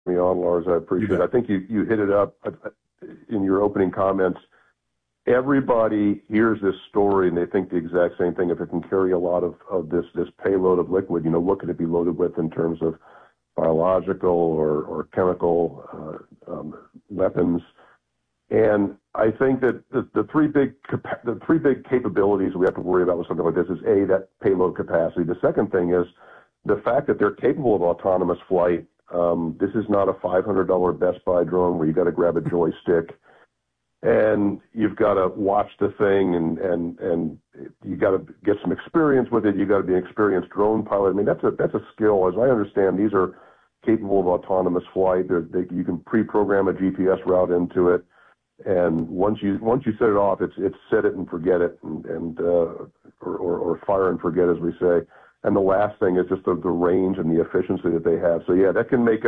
me on, Lars. I appreciate it. I think you hit it up in your opening comments. Everybody hears this story and they think the exact same thing. If it can carry a lot of this payload of liquid, what could it be loaded with in terms of biological or chemical weapons? And I think that the three big capabilities we have to worry about with something like this is A, that payload capacity. The second thing is the fact that they're capable of autonomous flight. This is not a $500 Best Buy drone where you got to grab a joystick and you've got to watch the thing and you got to get some experience with it. You got to be an experienced drone pilot. I mean, that's a skill. As I understand, these are capable of autonomous flight. You can pre-program a GPS route into it, and once you set it off, it's set it and forget it, or fire and forget, as we say. And the last thing is just the range and the efficiency that they have. So yeah, that can make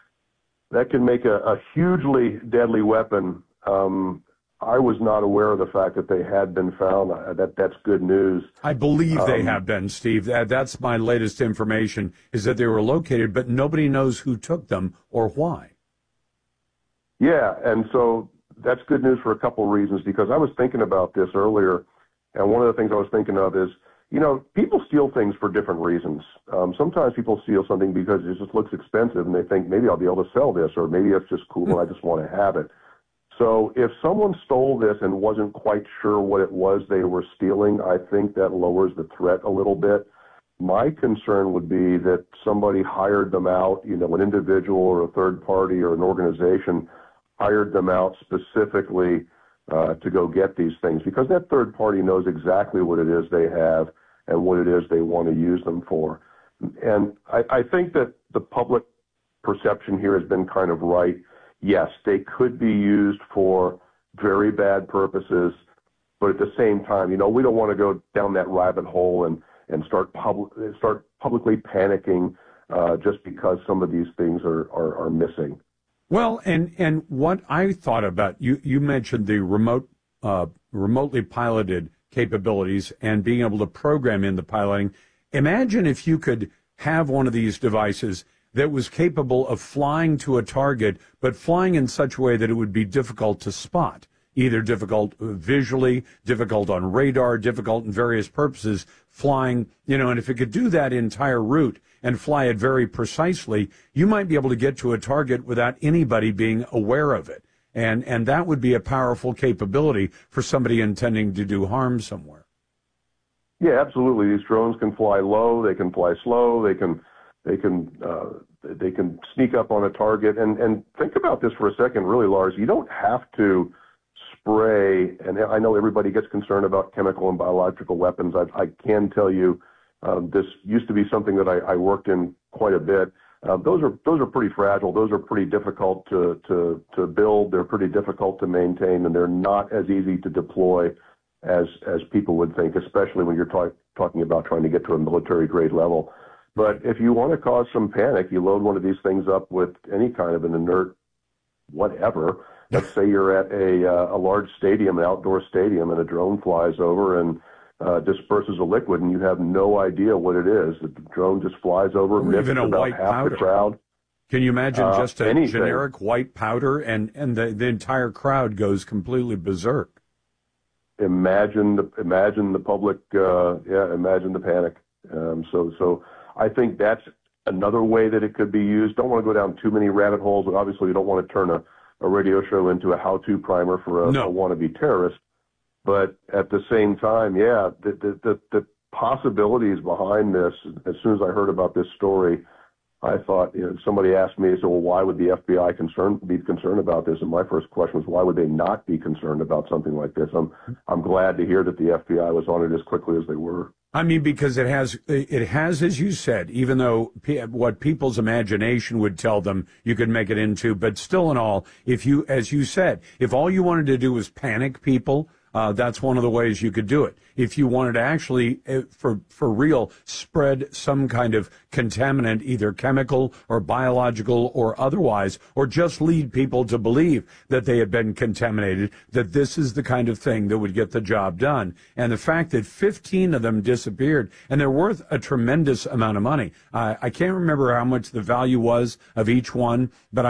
a hugely deadly weapon. I was not aware of the fact that they had been found. That's good news. I believe they have been, Steve. That's my latest information, is that they were located, but nobody knows who took them or why. Yeah, and so that's good news for a couple of reasons, because I was thinking about this earlier, and one of the things I was thinking of is, people steal things for different reasons. Sometimes people steal something because it just looks expensive, and they think maybe I'll be able to sell this, or maybe it's just cool and I just want to have it. So if someone stole this and wasn't quite sure what it was they were stealing, I think that lowers the threat a little bit. My concern would be that somebody hired them out, an individual or a third party or an organization hired them out specifically to go get these things, because that third party knows exactly what it is they have and what it is they want to use them for. And I think that the public perception here has been kind of right. Yes, they could be used for very bad purposes, but at the same time, we don't want to go down that rabbit hole and start publicly panicking just because some of these things are missing. Well, and what I thought about, you mentioned the remotely piloted capabilities and being able to program in the piloting. Imagine if you could have one of these devices that was capable of flying to a target, but flying in such a way that it would be difficult to spot, either difficult visually, difficult on radar, difficult in various purposes, flying, and if it could do that entire route and fly it very precisely, you might be able to get to a target without anybody being aware of it. And that would be a powerful capability for somebody intending to do harm somewhere. Yeah, absolutely. These drones can fly low, they can fly slow, they can sneak up on a target. And think about this for a second, really, Lars. You don't have to spray, and I know everybody gets concerned about chemical and biological weapons. I can tell you this used to be something that I worked in quite a bit. Those are pretty fragile. Those are pretty difficult to build. They're pretty difficult to maintain, and they're not as easy to deploy as people would think, especially when you're talking about trying to get to a military grade level. But if you want to cause some panic, you load one of these things up with any kind of an inert whatever. Let's say you're at a large stadium, an outdoor stadium, and a drone flies over and disperses a liquid, and you have no idea what it is. The drone just flies over and misses about half the crowd. Can you imagine just a generic white powder and the entire crowd goes completely berserk? Imagine the public, imagine the panic. So I think that's another way that it could be used. Don't want to go down too many rabbit holes, but obviously you don't want to turn a radio show into a how-to primer for a wannabe terrorist. But at the same time, the possibilities behind this, as soon as I heard about this story, I thought, somebody asked me, so, well, why would the FBI be concerned about this? And my first question was, why would they not be concerned about something like this? I'm glad to hear that the FBI was on it as quickly as they were. I mean, because it has, as you said, even though what people's imagination would tell them you could make it into, but still in all, as you said, if all you wanted to do was panic people, that's one of the ways you could do it. If you wanted to actually, for real, spread some kind of contaminant, either chemical or biological or otherwise, or just lead people to believe that they had been contaminated, that this is the kind of thing that would get the job done. And the fact that 15 of them disappeared, and they're worth a tremendous amount of money. I can't remember how much the value was of each one, but